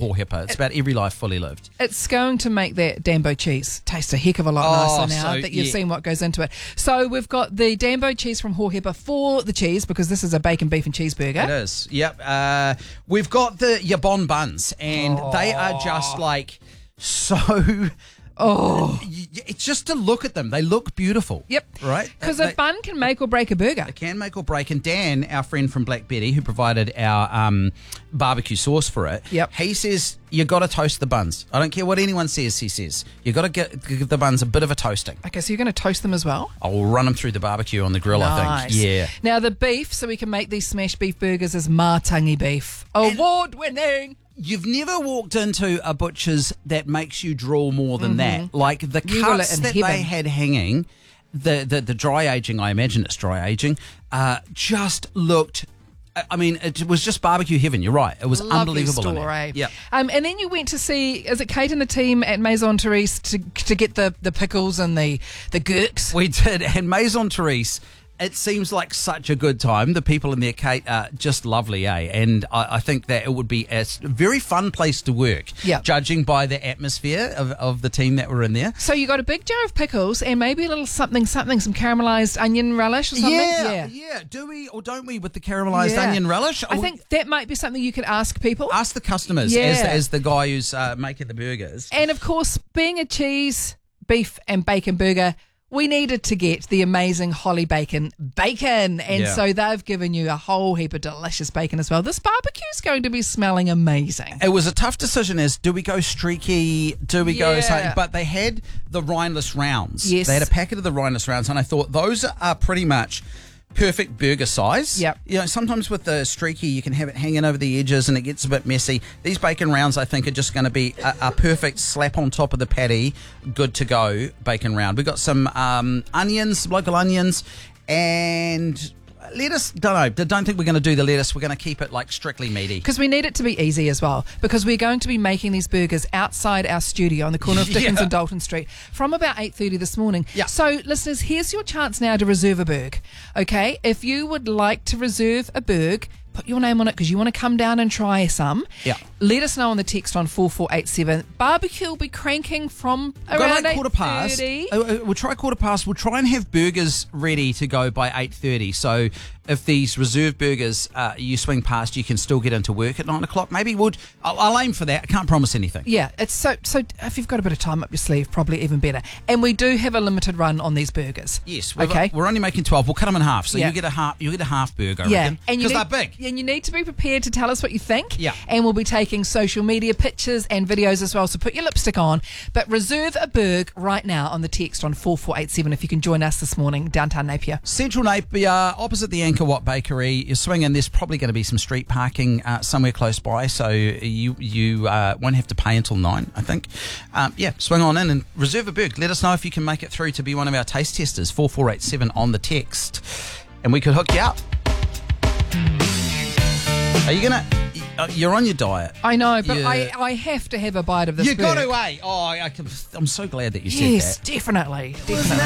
Hōhepa. It's about every life fully lived. It's going to make that Dambo cheese taste a heck of a lot nicer now that you've seen what goes into it. So we've got the Dambo cheese from Hōhepa for the cheese, because this is a bacon, beef and cheeseburger. It is, yep. We've got the Yabon buns, and they are just like so... it's just to look at them. They look beautiful. Yep. Right? Because a bun can make or break a burger. It can make or break. And Dan, our friend from Black Betty, who provided our barbecue sauce for it, he says you got to toast the buns. I don't care what anyone says, he says. You got to give the buns a bit of a toasting. Okay, so you're going to toast them as well? I'll run them through the barbecue on the grill, I think. Yeah. Now, the beef, so we can make these smashed beef burgers, is Matangi beef. Award-winning! You've never walked into a butcher's that makes you draw more than that. Like the cuts that they had hanging, the dry aging, I imagine it's dry aging, just looked... I mean, it was just barbecue heaven. You're right. It was unbelievable. Store, eh? Yeah. And then you went to see, is it Kate and the team at Maison Therese to get the pickles and the gherks? We did. And Maison Therese, it seems like such a good time. The people in there, Kate, are just lovely, eh? And I think that it would be a very fun place to work, judging by the atmosphere of the team that were in there. So you got a big jar of pickles and maybe a little something, some caramelised onion relish or something? Yeah. Do we or don't we with the caramelised onion relish? I think that might be something you could ask people. Ask the customers as the guy who's making the burgers. And, of course, being a cheese, beef and bacon burger, we needed to get the amazing Holly Bacon. And so they've given you a whole heap of delicious bacon as well. This barbecue is going to be smelling amazing. It was a tough decision do we go streaky? Do we go something? But they had the rineless rounds. Yes. They had a packet of the rineless rounds, and I thought those are pretty much perfect burger size. Yep. You know, sometimes with the streaky, you can have it hanging over the edges and it gets a bit messy. These bacon rounds, I think, are just going to be a perfect slap on top of the patty. Good to go bacon round. We've got some onions, local onions, and lettuce. Don't think we're going to do the lettuce. We're going to keep it like strictly meaty. Because we need it to be easy as well. Because we're going to be making these burgers outside our studio on the corner of Dickens and Dalton Street from about 8:30 this morning. Yeah. So, listeners, here's your chance now to reserve a burg. Okay? If you would like to reserve a burg, put your name on it because you want to come down and try some. Yeah. Let us know on the text on 4487. Barbecue will be cranking from around 8:30. We'll try 15:15. We'll try and have burgers ready to go by 8:30. So if these reserve burgers you swing past, you can still get into work at 9 o'clock. Maybe I'll aim for that. I can't promise anything. Yeah, it's so if you've got a bit of time up your sleeve, probably even better. And we do have a limited run on these burgers. Yes. We're We're only making 12. We'll cut them in half, so you get a half burger. I reckon, because they're big. And you need to be prepared to tell us what you think. Yeah. And we'll be taking social media pictures and videos as well. So put your lipstick on, but reserve a burg right now on the text on 4487 if you can join us this morning downtown Napier. Central Napier, opposite the Angkor Wat Bakery. You're swinging. There's probably going to be some street parking somewhere close by, so you won't have to pay until 9, I think. Swing on in and reserve a burg. Let us know if you can make it through to be one of our taste testers. 4487 on the text, and we could hook you up. Are you gonna? You're on your diet. I know, but I have to have a bite of this. You got to, eh? Oh, I'm so glad that you said that. Yes, definitely.